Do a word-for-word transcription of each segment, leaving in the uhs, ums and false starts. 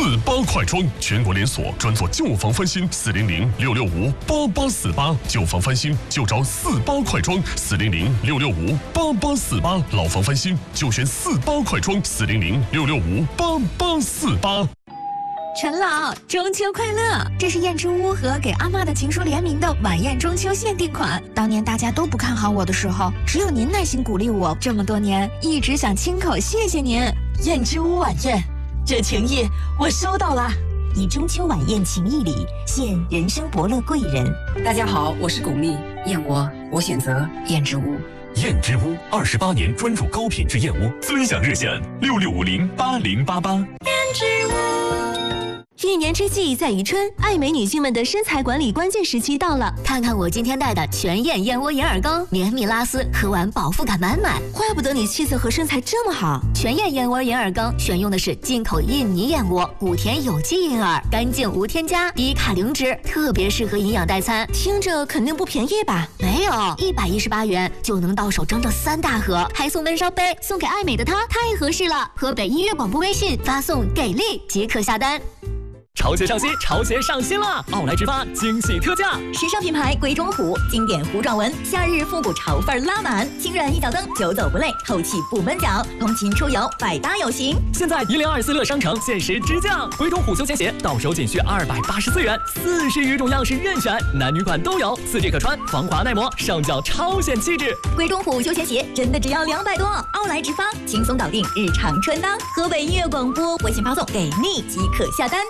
四八快装，全国连锁，专做旧房翻新。四零零六六五八八四八，旧房翻新就找四八快装。四零零六六五八八四八，老房翻新就选四八快装。四零零六六五八八四八。 陈老，中秋快乐！这是燕之屋和给阿嬷的情书联名的晚宴中秋限定款。当年大家都不看好我的时候，只有您耐心鼓励我，这么多年一直想亲口谢谢您。 燕之屋晚宴，这情谊我收到了。 以中秋晚宴情谊礼，献人生伯乐贵人。 大家好，我是巩俐，燕窝我选择燕之屋。 燕之屋二十八年专注高品质燕窝，尊享热线六六五零八零八八。 燕之屋。 一年之计在于春，爱美女性们的身材管理关键时期到了。看看我今天带的全燕燕窝银耳羹，绵密拉丝，喝完饱腹感满满。怪不得你气色和身材这么好。全燕燕窝银耳羹选用的是进口印尼燕窝，谷田有机银耳，干净无添加，低卡零脂，特别适合营养代餐。听着肯定不便宜吧？没有，一百一十八元就能到手整整三大盒，还送温烧杯，送给爱美的她太合适了。河北音乐广播微信发送给力即可下单。 潮鞋上新，潮鞋上新了！奥莱直发惊喜特价， 时尚品牌鬼冢虎，经典糊状纹，夏日复古潮范拉满，轻软一脚蹬，久走不累，透气不闷脚，通勤出游百搭有型。 现在一零二四乐商城限时直降，鬼冢虎休闲鞋到手仅需二百八十四元，四十余种样式任选，男女款都有，四季可穿，防滑耐磨，上脚超显气质。 鬼冢虎休闲鞋真的只要两百多，奥莱直发轻松搞定日常穿搭。河北音乐广播微信发送给你即可下单。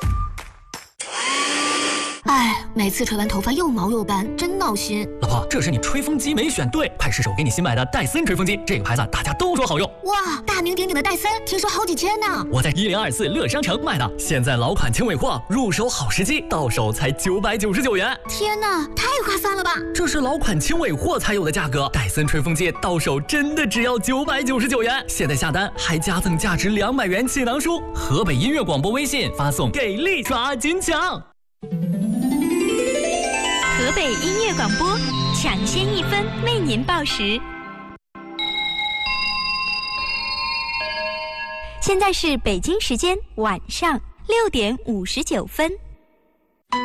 哎，每次吹完头发又毛又斑，真闹心。 老婆，这是你吹风机没选对，快试手给你新买的戴森吹风机，这个牌子大家都说好用。 哇，大名鼎鼎的戴森，听说好几千呢。 我在一零二四乐商城买的，现在老款轻尾货，入手好时机，到手才九百九十九元。 天哪，太划算了吧！ 这是老款轻尾货才有的价格，戴森吹风机到手真的只要九百九十九元。现在下单还加赠价值两百元气囊书。河北音乐广播微信发送给力抓紧抢。 河北音乐广播，抢先一分为您报时。现在是北京时间晚上六点五十九分。